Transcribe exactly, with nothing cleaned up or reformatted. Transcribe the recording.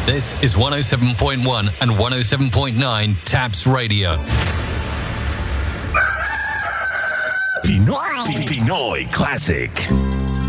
This is one oh seven point one and one oh seven point nine Taps Radio. Pinoy, Pinoy Classic.